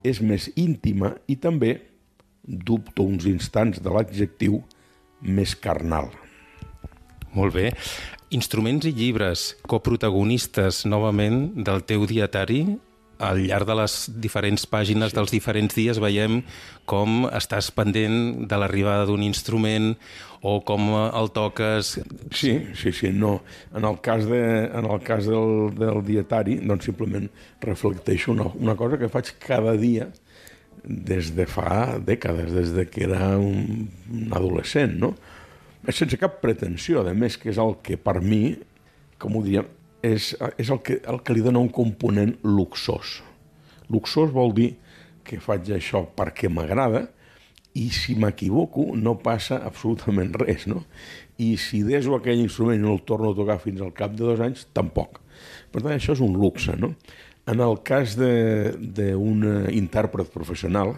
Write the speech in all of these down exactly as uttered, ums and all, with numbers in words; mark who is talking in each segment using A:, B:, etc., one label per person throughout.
A: és més íntima i també, dubto uns instants de l'adjectiu, més carnal.
B: Molt bé. Instruments i llibres, coprotagonistes novament del teu dietari. Al llarg de les diferents pàgines dels diferents dies veiem com estàs pendent de l'arribada d'un instrument o com el toques.
A: Sí, sí, sí, no. En el cas, de, en el cas del, del dietari, doncs simplement reflecteixo una, una cosa que faig cada dia des de fa dècades, des de que era un, un adolescent, no? Sense cap pretensió, a més, que és el que per mi, com ho diríem, és, és el, que, el que li dona un component luxós. Luxós vol dir que faig això perquè m'agrada i si m'equivoco no passa absolutament res, no? I si deso aquell instrument i no el torno a tocar fins al cap de dos anys, tampoc. Per tant, això és un luxe, no? En el cas d'un intèrpret professional,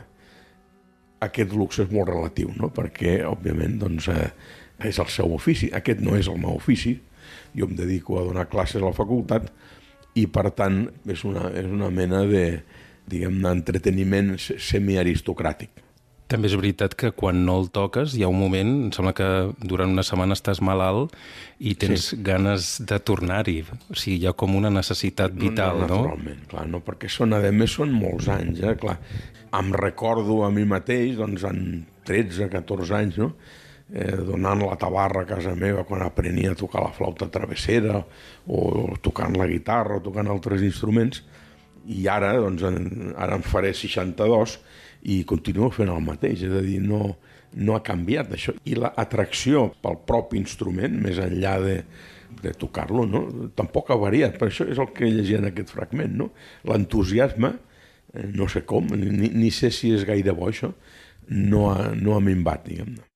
A: aquest luxe és molt relatiu, no? Perquè, òbviament, doncs, eh, és el seu ofici. Aquest no és el meu ofici. Jo em dedico a donar classes a la facultat i, per tant, és una, és una mena de, diguem-ne, entreteniment semiaristocràtic.
B: També és veritat que quan no el toques hi ha un moment, em sembla que durant una setmana estàs malalt i tens sí. ganes de tornar-hi. O sigui, hi ha com una necessitat vital, no?
A: no naturalment, clar, no? Perquè són, a més, són molts anys, eh? Clar, em recordo a mi mateix, doncs, en tretze, catorze anys, no? Eh, donant la tabarra a casa meva quan aprenia a tocar la flauta travessera o tocant la guitarra o tocant altres instruments, i ara, doncs, en, ara en faré seixanta-dos i continuo fent el mateix, és a dir, no, no ha canviat això. I l'atracció pel propi instrument, més enllà de, de tocar-lo, no? Tampoc ha variat, per això és el que llegia en aquest fragment, no? L'entusiasme, eh, no sé com, ni, ni sé si és gaire bo això, no ha, no ha minvat, diguem-ne.